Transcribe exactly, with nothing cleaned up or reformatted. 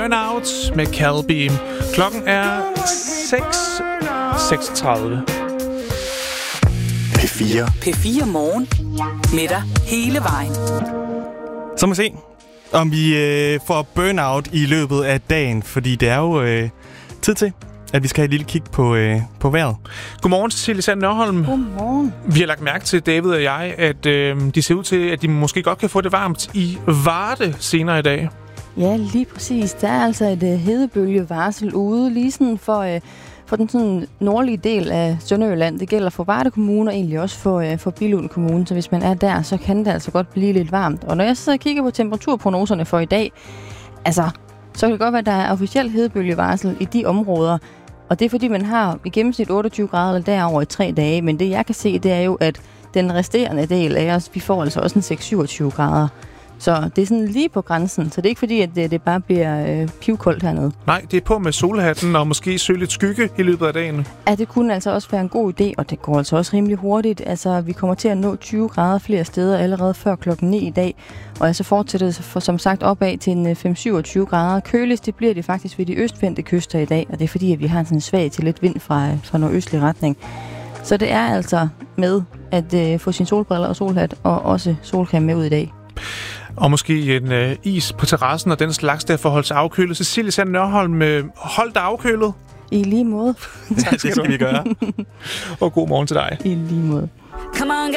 Burnout med Calbeam. Klokken er seks seksogtredive. P fire. P fire Morgen. Med dig hele vejen. Så må vi se, om vi øh, får burnout i løbet af dagen, fordi det er jo øh, tid til, at vi skal have et lille kig på, øh, på vejret. Godmorgen, Cecilie Sand Nørholm. Godmorgen. Vi har lagt mærke til, David og jeg, at øh, de ser ud til, at de måske godt kan få det varmt i Varde senere i dag. Ja, lige præcis. Der er altså et uh, hedebølgevarsel ude, lige sådan for, uh, for den sådan nordlige del af Sønderjylland. Det gælder for Varde Kommune og egentlig også for, uh, for Billund Kommune. Så hvis man er der, så kan det altså godt blive lidt varmt. Og når jeg så kigger på temperaturprognoserne for i dag, altså, så kan det godt være, at der er officielt hedebølgevarsel i de områder. Og det er fordi, man har i gennemsnit otteogtyve grader eller derover i tre dage. Men det jeg kan se, det er jo, at den resterende del af os, vi får altså også en seks syvogtyve grader. Så det er sådan lige på grænsen, så det er ikke fordi, at det, det bare bliver øh, pivkoldt hernede. Nej, det er på med solhatten og måske søge lidt skygge i løbet af dagen. Ja, det kunne altså også være en god idé, og det går altså også rimelig hurtigt. Altså, vi kommer til at nå tyve grader flere steder allerede før klokken ni i dag. Og så fortsætter det for, som sagt opad til en fem syvogtyve grader. Køligst det bliver det faktisk ved de østvendte kyster i dag, og det er fordi, at vi har sådan en svag til lidt vind fra, fra nordøstlig retning. Så det er altså med at øh, få sine solbriller og solhat og også solcreme med ud i dag. Og måske en øh, is på terrassen og den slags der for at holde sig afkølet. Cecilie Sand Nørholm, øh, hold dig afkølet. I lige måde. Det skal vi gøre. Og god morgen til dig. I lige måde. Come on,